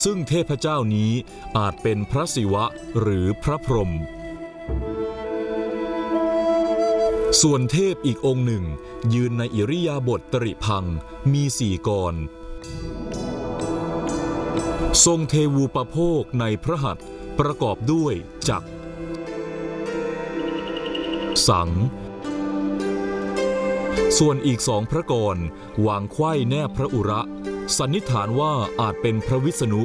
ซึ่งเทพเจ้านี้อาจเป็นพระศิวะหรือพระพรหมส่วนเทพอีกองค์หนึ่งยืนในอิริยาบถตริพังมี4 กรทรงเทวูปโภคในพระหัตถ์ประกอบด้วยจักรสังส่วนอีก2 พระกรวางไขว้แนบพระอุระสันนิษฐานว่าอาจเป็นพระวิษณุ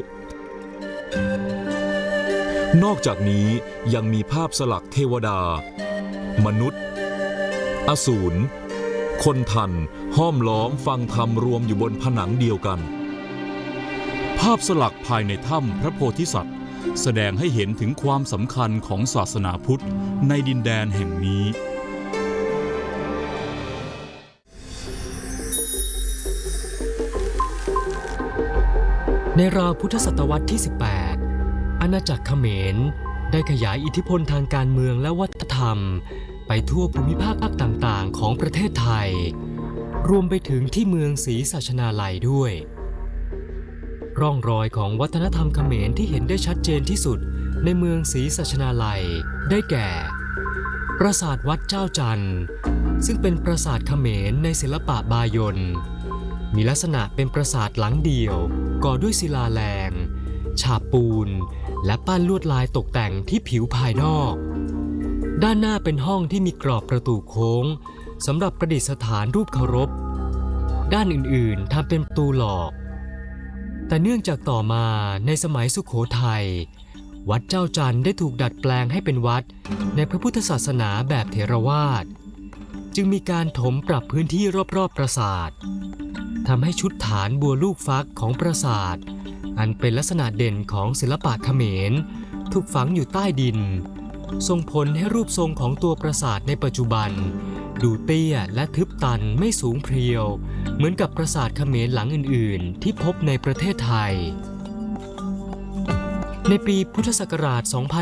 นอกจากนี้ยังมีภาพสลักเทวดามนุษย์อสูรคนทันห้อมล้อมฟังธรรมรวมอยู่บนผนังเดียวกันภาพสลักภายในถ้ำพระโพธิสัตว์แสดงให้เห็นถึงความสำคัญของศาสนาพุทธในดินแดนแห่งนี้ในราวพุทธศตวรรษที่ 18 อาณาจักรเขมรได้ขยายอิทธิพลทางการเมืองและวัฒนธรรมไปทั่วภูมิภาคต่างๆของประเทศไทยรวมไปถึงที่เมืองศรีสัชนาลัยด้วยร่องรอยของวัฒนธรรมเขมรที่เห็นได้ชัดเจนที่สุดในเมืองศรีสัชนาลัยได้แก่ปราสาทวัดเจ้าจันทร์ซึ่งเป็นปราสาทเขมรในศิลปะบายนมีลักษณะเป็นปราสาทหลังเดี่ยวก่อด้วยศิลาแรงฉาบปูนและปั้นลวดลายตกแต่งที่ผิวภายนอกด้านหน้าเป็นห้องที่มีกรอบประตูโค้งสำหรับประดิษฐานรูปเคารพด้านอื่นๆทำเป็นประตูหลอกแต่เนื่องจากต่อมาในสมัยสุโขทัยวัดเจ้าจันทร์ได้ถูกดัดแปลงให้เป็นวัดในพระพุทธศาสนาแบบเถรวาทจึงมีการถมปรับพื้นที่รอบๆปราสาททำให้ชุดฐานบัวลูกฟักของปราสาทอันเป็นลักษณะเด่นของศิลปะเขมรถูกฝังอยู่ใต้ดินส่งผลให้รูปทรงของตัวปราสาทในปัจจุบันดูเตี้ยและทึบตันไม่สูงเพรียวเหมือนกับปราสาทเขมรหลังอื่นๆที่พบในประเทศไทยในปีพุทธศักราช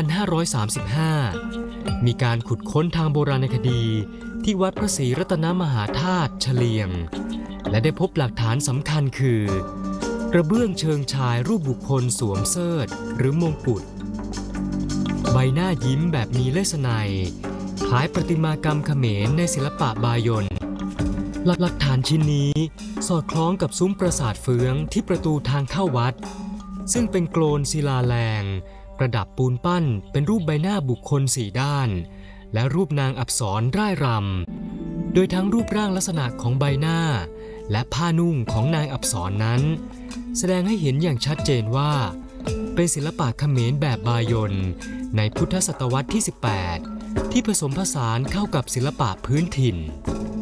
2535 มีการขุดค้นทางโบราณคดีที่วัดพระศรีรัตนมหาธาตุเฉลียงและได้พบหลักฐานสำคัญคือกระเบื้องเชิงชายรูปบุคคลสวมเสิร์ธหรือมงกุฎใบหน้ายิ้มแบบมีเลสไนคล้ายประติมากรรมเขมรในศิลปะบายนหลักฐานชิ้นนี้สอดคล้องกับซุ้มปราสาทเฟืองที่ประตูทางเข้าวัดซึ่งเป็นโกลนศิลาแรงประดับปูนปั้นเป็นรูปใบหน้าบุคคล4 ด้านและรูปนางอัปสรร่ายรำโดยทั้งรูปร่างลักษณะของใบหน้าและผ้านุ่งของนางอัปสรนั้นแสดงให้เห็นอย่างชัดเจนว่าเป็นศิลปะเขมรแบบบายนในพุทธศตวรรษที่ 18 ที่ผสมผสานเข้ากับศิลปะพื้นถิ่น